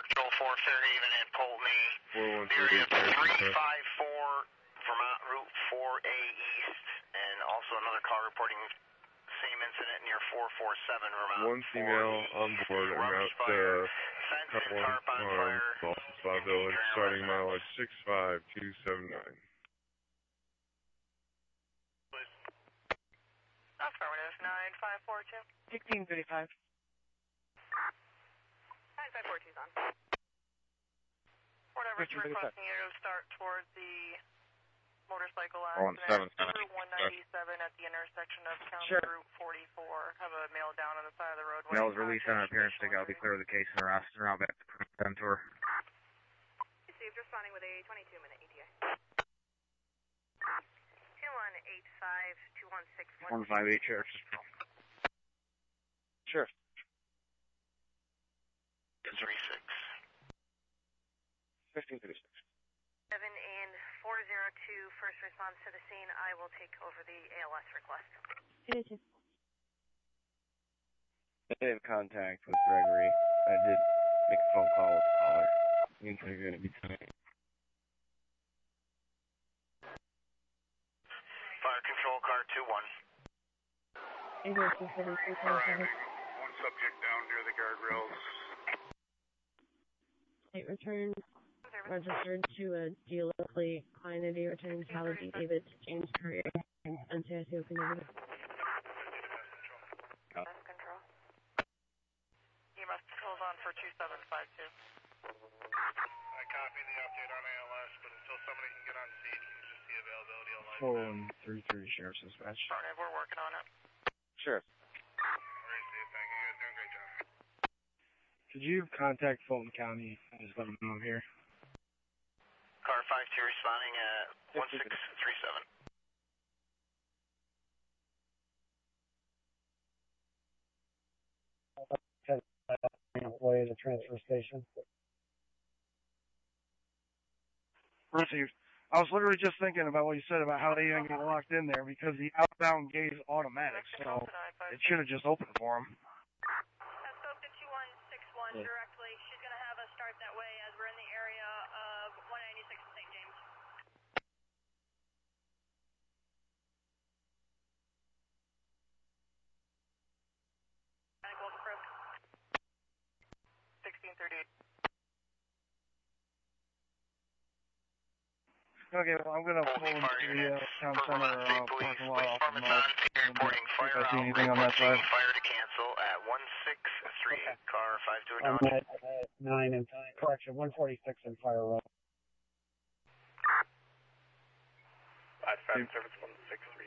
Control 4, Fairhaven and Poultney. Area 354, Vermont Route 4A East, and also another car reporting same incident near 447 Vermont. One female on board en route to Car 1 Farm, Balsam Spa Village, starting mileage 65279. Affirmative, 9542. 1635. 9542 is on. Whatever, requesting you to start towards the motorcycle accident. Route 197 at the intersection of County Route 44. Have a male down on the side of the roadway. Male is released on an appearance stick. I'll be clear of the case and around back to Prem Tour. Received, responding with a 22-minute ETA. 2185-2161. 158, Sheriff. Sheriff. 36. 1536. 7 and 402, first response to the scene. I will take over the ALS request. I have contact with Gregory. I did make a phone call with the caller. Means they're going to be tonight. Fire control car 2-1. One subject down near the guardrails. State return registered to a dealer plate. Client ID returning Tyler D. David to James Courier. NCIC open negative. Control. EMS controls on for 2752. I copy the update on ALS, but until somebody can get on scene, you can just see availability on line. 4133, Sheriff's Dispatch. Sorry, we're working on it. Sheriff. Very safe, thank you. You guys doing a great job. Could you contact Fulton County and just let them know I'm here? Car 52 responding at 1637. Way to the transfer station. Received. I was literally just thinking about what you said about how they even get locked in there because the outbound gate is automatic, so it should have just opened for them. I spoke to 2161 directly. She's going to have us start that way as we're in the area of 196 in St. James. Golden Crook. 1638. Okay, well, I'm going to pull into the town center parking lot off the north. Reporting fire out. See anything on that side? Fire to cancel at 163. Okay. Car 52 I'm down. at 9 and correction 146 in Fire Road. 5 service 163.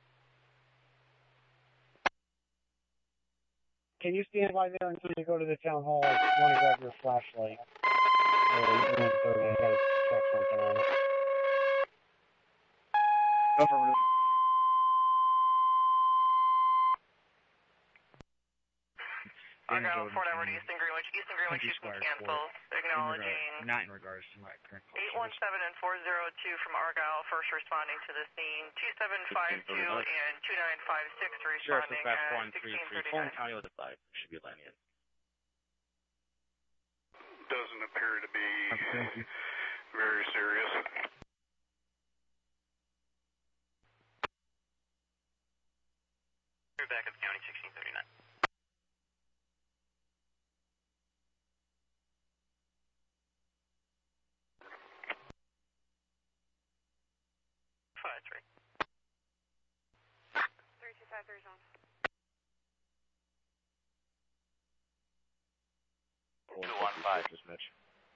Can you stand by there until you go to the town hall? I want to grab your flashlight. I gotta check something on it. Affirmative. I got Fort Edward, Eastern Greenwich. Eastern Greenwich, you can cancel. Acknowledging. Not in regards to my current call. 817 and 402 from Argyle, first responding to the scene. 2752 and 2956 responding at 1639. Fulton County with a 5 should be landing in. Doesn't appear to be very serious. You're back at the county 1639. Five, 3. 3253 zone. 215. Dispatch.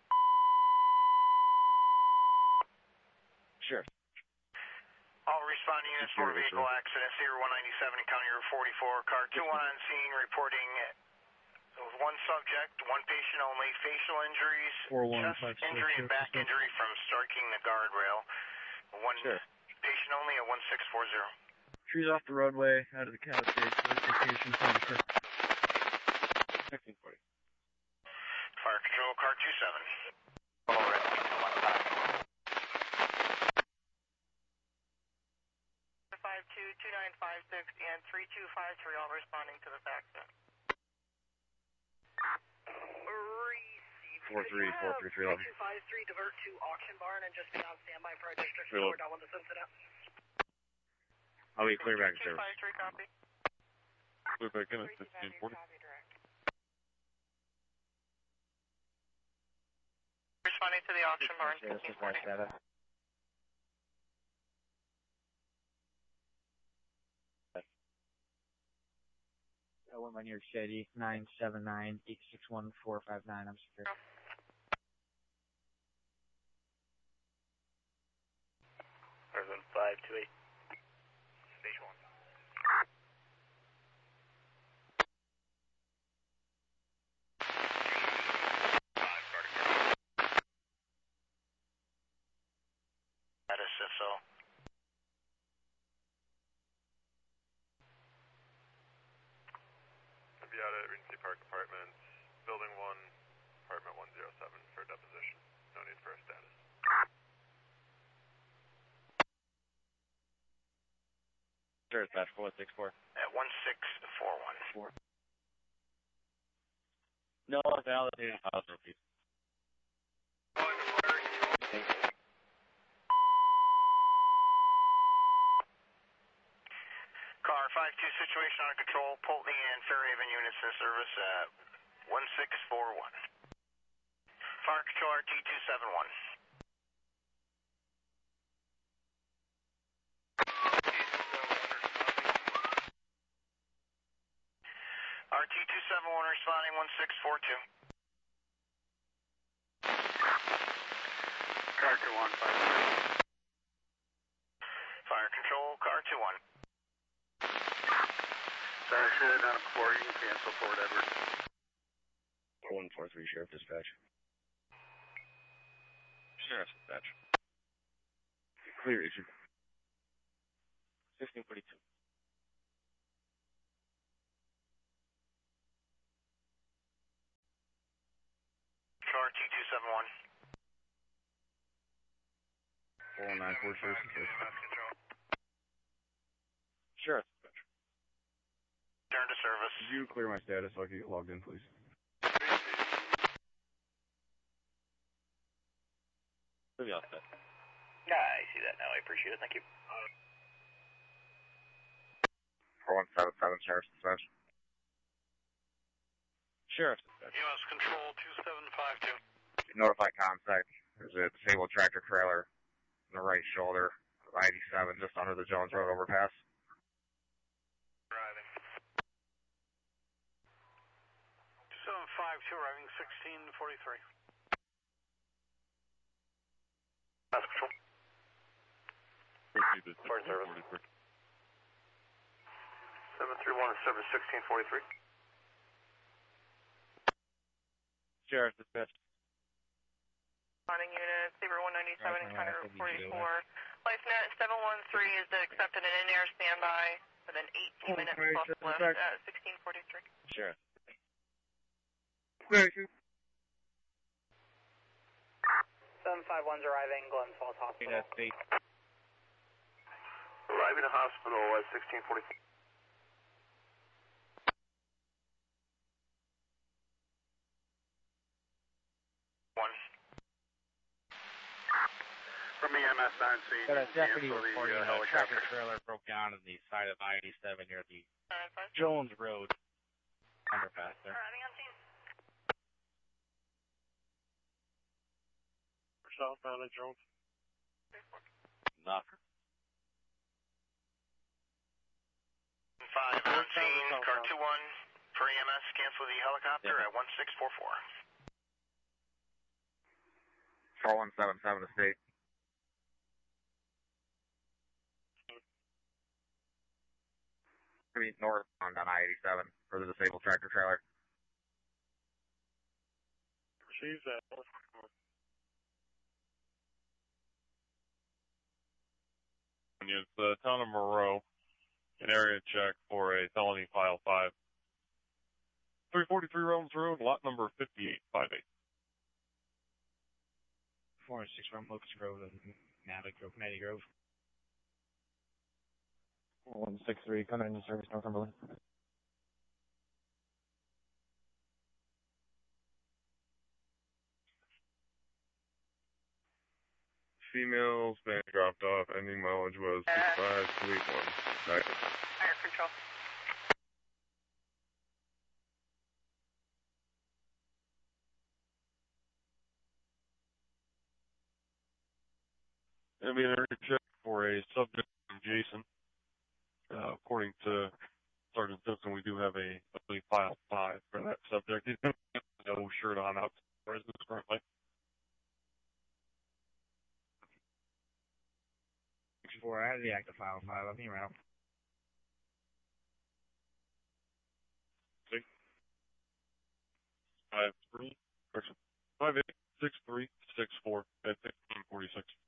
Sure. All responding units for vehicle accident, Sierra 197 and County Route 44. Car 21 on scene reporting one subject, one patient only, facial injuries, chest injury and back injury from striking the guardrail. One patient only at 1640. Trees off the roadway, out of the Calisades, notification from the curb. 1640. Fire control, car 27. All right, 2956 and 3253 all responding to this accident. Received. 43311. 253, divert to auction barn and just be on standby for a district report on this incident. I'll be clear back in service. 253, copy. Clear back in at 1640. Responding to the auction barn, 1640. One New York City, 979-861-459. I'm secure. Person 528. Stage 1. Status if so. I'll be out at Regency Park Apartments, Building 1, Apartment 107 for deposition. No need for a status. Sure, it's Batch 464. At 1641. No, validated positive piece. Car 52 situation under control. Pulteney and Fairhaven units in service at 1641. Fire control RT 271. RT 271 responding 1642. Car 21, Fire control, car 21. Sorry, should have done it before. You can cancel Fort Edward. 143 Sheriff Dispatch. Sheriff's Dispatch. Clear issue. 1642. Car RT 271. 4194 Sheriff Dispatch. Sheriff's Dispatch. Turn to service. Could you clear my status so I can get logged in, please? Pretty all set. I see that now. I appreciate it. Thank you. 4177 Sheriff's Dispatch. Sheriff's Dispatch. U.S. Control 2752. Notify ComSec. There's a disabled tractor trailer on the right shoulder of I-87 just under the Jones Road overpass. Driving. 2752, arriving 1643. That's control. Proceed to Fire service. 731 is service 1643. Sheriff's Dispatch. Responding unit, Saber 197, counter 44. LifeNet 713 is accepted an in-air standby with an 18-minute plus left at 1643. Sheriff. Clear issue. 751's arriving, Glens Falls Hospital. Arriving to hospital at 1643. From EMS 9 scene. Got a deputy cancel the reporting a helicopter. tractor trailer broke down on the side of I-87 near the Jones Road underpass there. Arriving on scene. Southbound at Jones. Knocker. 5 on scene, car 21 for EMS, cancel the helicopter at 1644. Call 177 to state. Northbound on I-87 for the disabled tractor trailer. Receives that. It's the town of Moreau, an area check for a felony file 5. 343 Rollins Road, lot number 5858. 406 from Locust Road and Matty Grove. 163, coming into service, Northumberland. female's been dropped off. Ending mileage was 6521. Nice. Fire control. It'll be an area check for a subject named Jason. According to Sergeant Simpson, we do have a file 5 for that subject. He's got no shirt on out for residence currently. Before I had the active file 5, I'll be around. 53, 586364 at 1546.